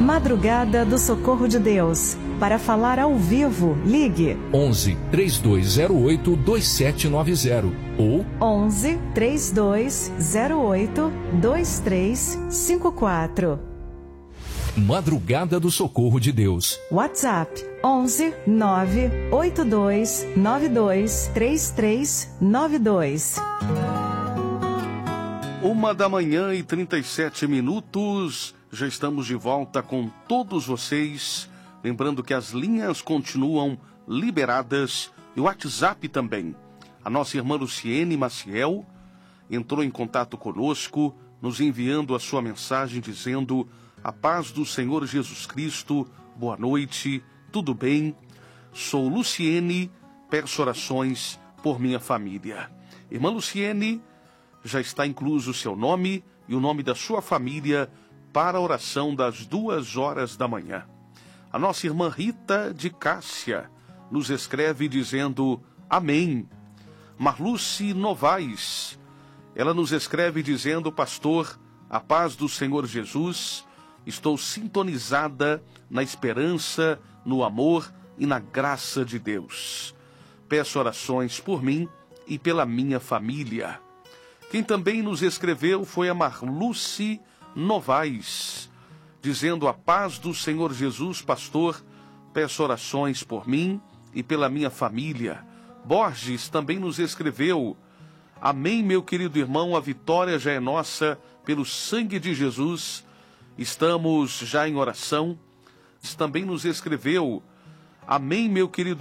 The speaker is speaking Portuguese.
Madrugada do Socorro de Deus. Para falar ao vivo, ligue 11 3208 2790 ou 11 3208 2354. Madrugada do Socorro de Deus. WhatsApp 11 982 92 3392. 1h37. Já estamos de volta com todos vocês. Lembrando que as linhas continuam liberadas e o WhatsApp também. A nossa irmã Luciene Maciel entrou em contato conosco, nos enviando a sua mensagem dizendo: a paz do Senhor Jesus Cristo, boa noite, tudo bem? Sou Luciene, peço orações por minha família. Irmã Luciene, já está incluso o seu nome e o nome da sua família para a oração das 2h da manhã. A nossa irmã Rita de Cássia nos escreve dizendo amém. Marluce Novaes, ela nos escreve dizendo: pastor, a paz do Senhor Jesus, estou sintonizada na esperança, no amor e na graça de Deus. Peço orações por mim e pela minha família. Quem também nos escreveu foi a Marluce Novaes, dizendo: a paz do Senhor Jesus, pastor, peço orações por mim e pela minha família. Borges também nos escreveu: amém, meu querido irmão, a vitória já é nossa pelo sangue de Jesus, estamos já em oração. Também nos escreveu: amém, meu querido